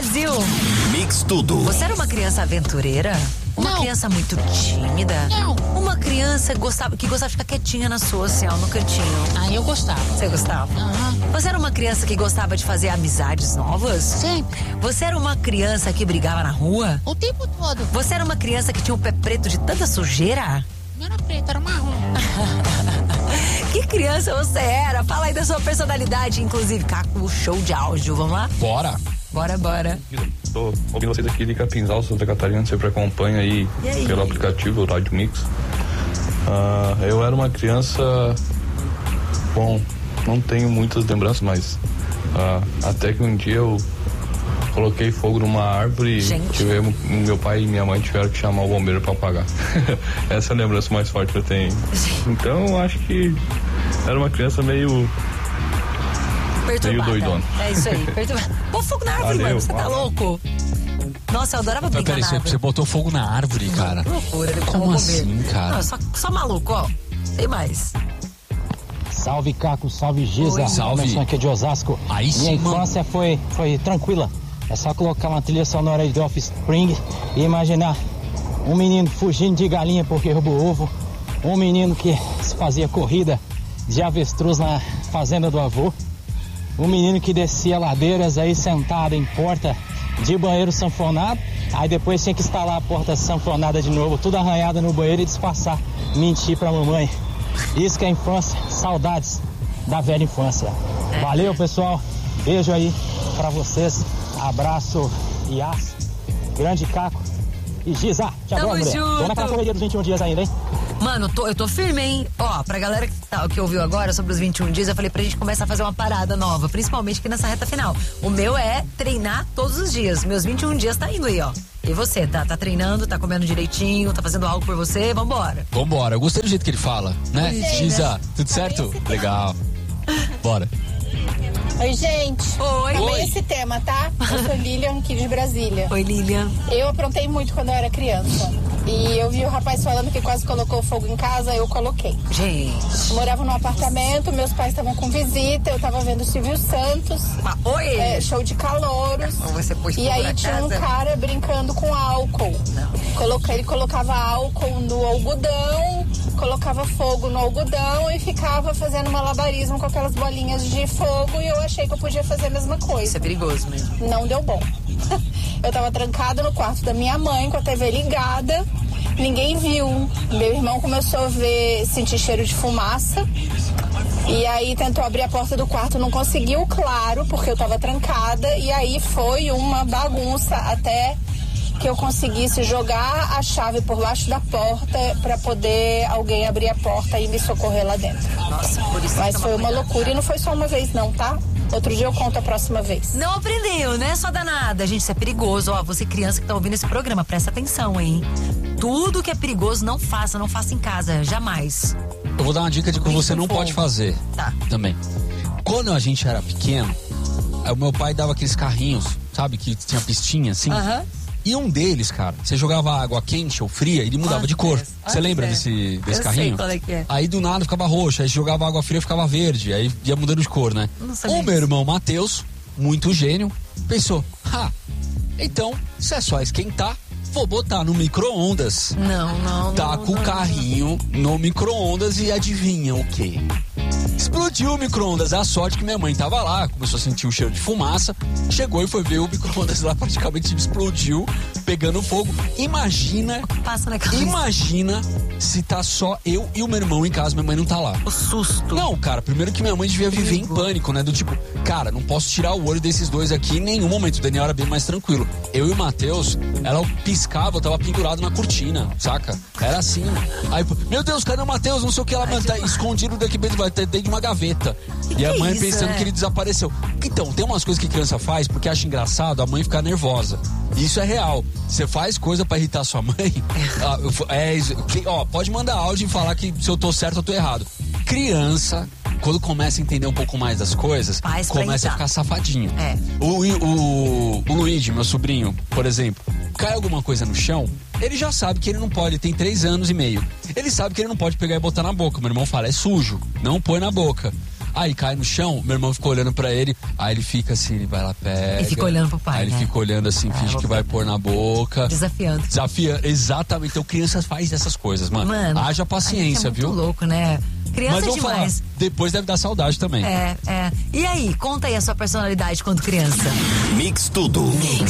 Brasil. Mix Tudo. Você era uma criança aventureira? Uma criança muito tímida? Não. Uma criança que gostava de ficar quietinha na sua, assim, ó, no cantinho? Ah, eu gostava. Você gostava? Aham. Você era uma criança que gostava de fazer amizades novas? Sempre. Você era uma criança que brigava na rua? O tempo todo. Você era uma criança que tinha o pé preto de tanta sujeira? Não era preto, era marrom. Que criança você era? Fala aí da sua personalidade, inclusive. Caco, show de áudio, vamos lá? Bora! Bora. Tô ouvindo vocês aqui de Capinzal, Santa Catarina, sempre acompanha aí pelo aplicativo, o Rádio Mix. Eu era uma criança, bom, não tenho muitas lembranças, mas até que um dia eu coloquei fogo numa árvore e meu pai e minha mãe tiveram que chamar o bombeiro para apagar. Essa é a lembrança mais forte que eu tenho. Então eu acho que era uma criança meio doidona. É isso aí, perturbada. Pô, fogo na árvore, mano, você tá louco? Nossa, eu adorava brincar na árvore. Você botou fogo na árvore, cara? Que loucura, como assim, cara? Não, só maluco, ó. Tem mais. Salve, Caco, salve, Giza. Salve. Emerson aqui de Osasco. Aí sim, Minha infância foi tranquila. É só colocar uma trilha sonora de Offspring e imaginar um menino fugindo de galinha porque roubou ovo, um menino que fazia corrida de avestruz na fazenda do avô, um menino que descia ladeiras aí sentado em porta de banheiro sanfonado, aí depois tinha que instalar a porta sanfonada de novo, tudo arranhado no banheiro e disfarçar, mentir pra mamãe. Isso que é infância, saudades da velha infância. Valeu, pessoal, beijo aí pra vocês, abraço e aço, grande Caco e Giza, te adoro, mulher. Tô naquela correria dos 21 dias ainda, hein? Mano, eu tô firme, hein? Ó, pra galera que ouviu agora sobre os 21 dias, eu falei pra gente começar a fazer uma parada nova, principalmente aqui nessa reta final. O meu é treinar todos os dias. Meus 21 dias tá indo aí, ó. E você, tá treinando, tá comendo direitinho, tá fazendo algo por você? Vambora. Eu gostei do jeito que ele fala, né? Giza, tudo certo? Legal. Bora. Oi, gente. Oi. Amei esse tema, tá? Eu sou Lilian, aqui de Brasília. Oi, Lilian. Eu aprontei muito quando eu era criança. E eu vi o rapaz falando que quase colocou fogo em casa, eu coloquei. Gente. Eu morava num apartamento, meus pais estavam com visita, eu tava vendo o Silvio Santos. Oi! Show de calouros. Você pôs e aí tinha um cara brincando com álcool. Ele colocava álcool no algodão, colocava fogo no algodão e ficava fazendo malabarismo com aquelas bolinhas de fogo e eu achei que eu podia fazer a mesma coisa. Isso é perigoso mesmo. Não deu bom. Eu tava trancada no quarto da minha mãe com a TV ligada, ninguém viu. Meu irmão começou a sentir cheiro de fumaça e aí tentou abrir a porta do quarto, não conseguiu, claro, porque eu tava trancada e aí foi uma bagunça até que eu conseguisse jogar a chave por baixo da porta pra poder alguém abrir a porta e me socorrer lá dentro. Nossa, por isso. Mas foi uma loucura e não foi só uma vez não, tá? Outro dia eu conto a próxima vez. Não aprendeu, né? Só danada. Gente, isso é perigoso. Ó, você criança que tá ouvindo esse programa, presta atenção, hein? Tudo que é perigoso, não faça em casa, jamais. Eu vou dar uma dica de que você não pode fazer. Tá. Também. Quando a gente era pequeno, o meu pai dava aqueles carrinhos, sabe? Que tinha pistinha, assim. Aham. E um deles, cara, você jogava água quente ou fria, ele mudava de cor. Você lembra desse carrinho? Sei qual é que é. Aí do nada ficava roxo, aí jogava água fria ficava verde, aí ia mudando de cor, né? O meu irmão Matheus, muito gênio, pensou, então, se é só esquentar, vou botar no micro-ondas. Não. Taca o carrinho no micro-ondas e adivinha o quê? Explodiu o micro-ondas. A sorte que minha mãe tava lá, começou a sentir o cheiro de fumaça, chegou e foi ver o micro-ondas lá, praticamente explodiu, pegando fogo. Imagina se tá só eu e o meu irmão em casa, minha mãe não tá lá. O susto. Não, cara, primeiro que minha mãe devia viver em pânico, né? Do tipo, cara, não posso tirar o olho desses dois aqui em nenhum momento. O Daniel era bem mais tranquilo. Eu e o Matheus, ela piscava, eu tava pendurado na cortina, saca? Era assim. Aí, meu Deus, cadê o Matheus? Não sei o que, ela tá escondido daqui dentro, vai ter dentro de uma gaveta. E a mãe pensando que ele desapareceu. Então, tem umas coisas que criança faz porque acha engraçado a mãe ficar nervosa. Isso é real. Você faz coisa pra irritar sua mãe. Pode mandar áudio e falar que se eu tô certo ou tô errado. Criança, quando começa a entender um pouco mais das coisas, começa a ficar safadinho. O Luigi, meu sobrinho, por exemplo, cai alguma coisa no chão, ele já sabe que ele não pode, tem 3 anos e meio. Ele sabe que ele não pode pegar e botar na boca. Meu irmão fala, é sujo, não põe na boca. Aí cai no chão, meu irmão ficou olhando pra ele, aí ele fica assim, ele vai lá, pega. E fica olhando pro pai, Aí ele né? fica olhando assim, finge que vai pôr na boca. Desafiando. Exatamente. Então crianças fazem essas coisas, mano. Haja paciência, é muito viu? louco, né? Criança Mas é vamos demais. falar, depois deve dar saudade também. É. E aí, conta aí a sua personalidade quando criança. Mix Tudo.